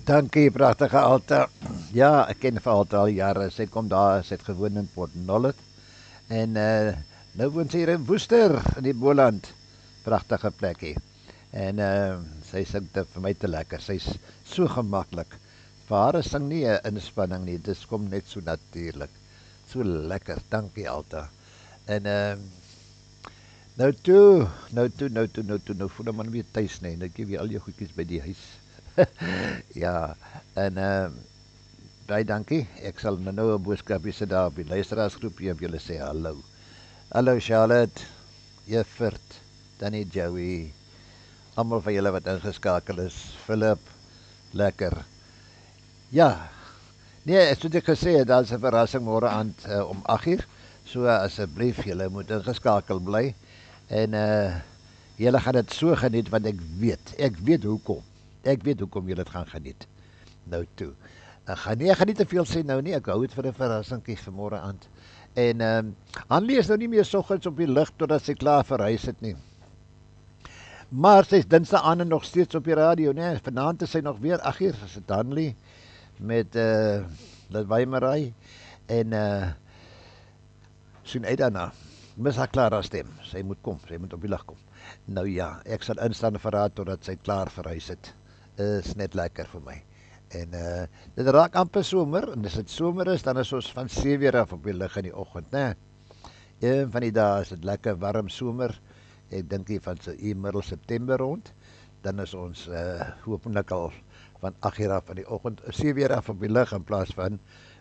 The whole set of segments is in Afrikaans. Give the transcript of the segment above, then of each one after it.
Dankie, pragtige Alta. Ja, ek ken vir Alta al jare. Sy kom daar, sy het gewoon in Port Nolloth en nou woon sy hier in Woester in die Boland. Pragtige plekkie. En sy sing dit vir my te lekker. Sy's so gemaklik. Vir haar is sing nie 'n inspanning nie. Dit kom net so natuurlik. So lekker. Dankie Alta. En nou voel man weer tuis nie. Nou gee jy al jou goedjies by die huis. Ja, en baie dankie. Ek sal nou 'n boodskapie sit daar op die luisteraarsgroepie en julle sê hallo. Hallo Charlotte, Juffert, Danny Joey, almal van julle wat ingeskakel is. Philip, lekker. Ja, nee, soos ek gesê het, daar's 'n verrassing môre aand om 8uur. So asseblief, julle moet ingeskakel bly. En julle gaan dit so geniet want ek weet hoekom. Ek weet hoekom julle dit gaan geniet. Nou toe. Ek gaan nie te veel sê nou nie. Ek hou dit vir 'n verrassingkie vir môre aand. En Annelie is nou nie meer soggens op die lig totdat sy klaar verhuis het nie. Maar sy is Dinsdae aan nog steeds op die radio, né? Vanaand is sy nog weer 8uur, is dit Annelie met dat Weimerai en sien uit daarna. Mis haar Clara stem. Sy moet kom, sy moet op die lig kom. Nou ja, ek sal instaan vir haar totdat sy klaar verhuis het. Is net lekker vir my. En dit raak amper somer en as dit somer is, dan is ons van 7 af op die lig in die oggend, né? Een van die dae is dit lekker warm somer. Ek dink hier van middel September rond, dan is ons hopelik al van 8 af in die oggend, 7 af op die lig in plaas van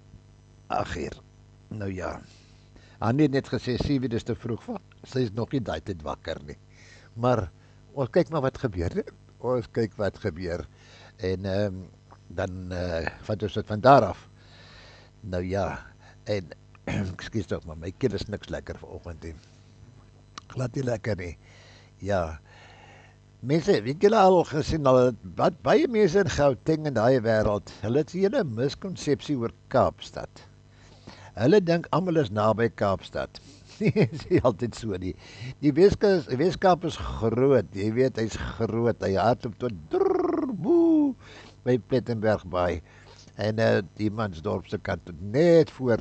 8. Nou ja. Annie het net gesê 7 is te vroeg vir. Sy is nog nie daai tyd wakker nie. Maar ons kyk maar wat gebeur. Ons kyk wat gebeur. En dan vat ons dit van daar af. Nou ja. En ekskuus tog maar my keel is niks lekker vanoggend nie. Glad nie lekker nie. Ja. Mense, weet julle al gesien wat baie mense in Gauteng en daai wêreld, hulle het 'n hele miskonsepsie oor Kaapstad. Hulle dink almal is naby Kaapstad. Dis nie altyd so nie. Die Weskaap is groot. Jy weet, hy's groot. Hy hardloop tot boe by Plettenberg Bay. En die Mansdorp se kant net voor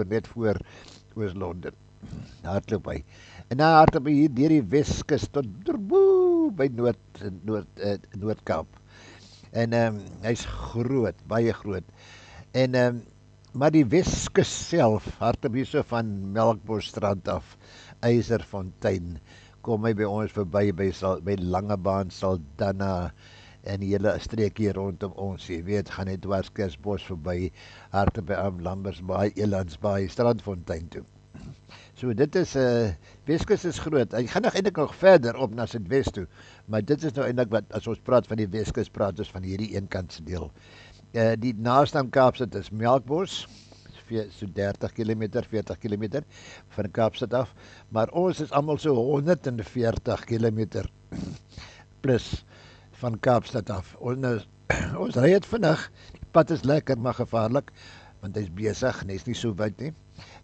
Oos-London. Hardloop hy. En dan hardloop hy hier deur die Weskus tot boe by Noord-Kaap. En hy's groot, baie groot. En maar die Weskus self, hardloop hier so van Melkbosstrand af, Eiserfontein, kom hy by ons verby by Langebaan, Saldanha en die hele streek hier rondom ons, jy weet, gaan hy dwars Kersbos verby, hardloop by Lambersbaai, Elandsbaai, Strandfontein toe. So dit is Weskus is groot. Hy gaan eintlik nog verder op na Suidwes toe, maar dit is nou eintlik wat as ons praat van die Weskus, praat ons van hierdie een kant se deel. Die naaste aan Kaapstad is Melkbos, so 30 km, 40 km van Kaapstad af, maar ons is almal so 140 km plus van Kaapstad af. Ons ry dit vinnig. Die pad is lekker, maar gevaarlik, want hy's besig, hy's nie so wyd nie.